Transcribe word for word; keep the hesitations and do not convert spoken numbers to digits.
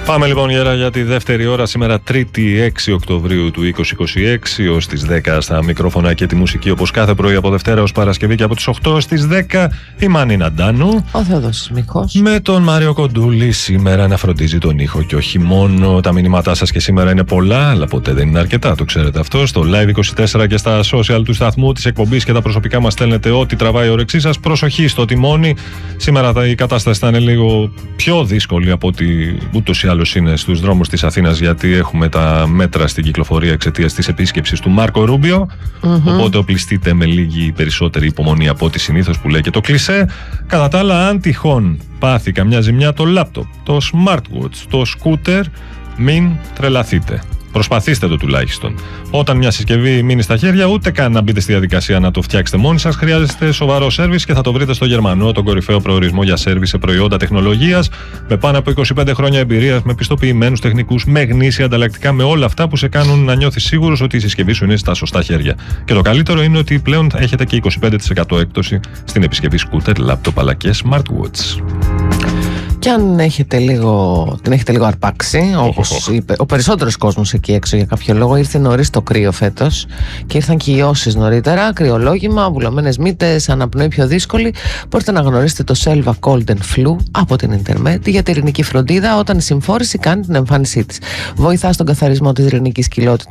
Πάμε λοιπόν γέρα για τη δεύτερη ώρα σήμερα, Τρίτη έξι Οκτωβρίου του είκοσι είκοσι έξι, ως τις δέκα στα μικρόφωνα και τη μουσική, όπως κάθε πρωί από Δευτέρα ως Παρασκευή, και από τις οκτώ στις δέκα η Μάνη Ναντάνου. Ο Θεόδωσης Μιχός. Με τον Μάριο Κοντούλη σήμερα να φροντίζει τον ήχο, και όχι μόνο. Τα μηνύματά σας και σήμερα είναι πολλά, αλλά ποτέ δεν είναι αρκετά, το ξέρετε αυτό. Στο Live είκοσι τέσσερα και στα social του σταθμού, της εκπομπής και τα προσωπικά μας στέλνετε ό,τι τραβάει η όρεξή σας. Προσοχή στο τιμόνι. Σήμερα η κατάσταση θα είναι λίγο πιο δύσκολη από ό,τι ούτως ή άλλως είναι στους δρόμους της Αθήνας, γιατί έχουμε τα μέτρα στην κυκλοφορία εξαιτίας της επίσκεψης του Μάρκο Ρούμπιο. Mm-hmm. Οπότε οπλιστείτε με λίγη περισσότερη υπομονή από ό,τι συνήθως, που λέει και το κλισέ. Κατά τα άλλα, αν τυχόν πάθει καμιά ζημιά το λάπτοπ, το smartwatch, το scooter, μην τρελαθείτε. Προσπαθήστε το τουλάχιστον. Όταν μια συσκευή μείνει στα χέρια, ούτε καν να μπείτε στη διαδικασία να το φτιάξετε μόνοι σας. Χρειάζεστε σοβαρό σέρβις και θα το βρείτε στο Γερμανό, τον κορυφαίο προορισμό για σέρβις σε προϊόντα τεχνολογίας, με πάνω από είκοσι πέντε χρόνια εμπειρίας, με πιστοποιημένους τεχνικούς, με γνήσια ανταλλακτικά, με όλα αυτά που σε κάνουν να νιώθεις σίγουρος ότι η συσκευή σου είναι στα σωστά χέρια. Και το καλύτερο είναι ότι πλέον έχετε και είκοσι πέντε τοις εκατό έκπτωση στην επισκευή scooter, λάπτοπ αλλά και smartwatch. Και αν έχετε λίγο, την έχετε λίγο αρπάξει, όπως είπε, ο περισσότερος κόσμος εκεί έξω για κάποιο λόγο, ήρθε νωρίς το κρύο φέτος και ήρθαν και οι ιώσεις νωρίτερα, κρυολόγημα, βουλωμένες μύτες, αναπνοή πιο δύσκολη. Μπορείτε να γνωρίσετε το Selva Cold and Flu από την Intermed για τη ειρηνική φροντίδα όταν η συμφόρηση κάνει την εμφάνισή της. Βοηθά στον καθαρισμό της ειρηνικής κοιλότητας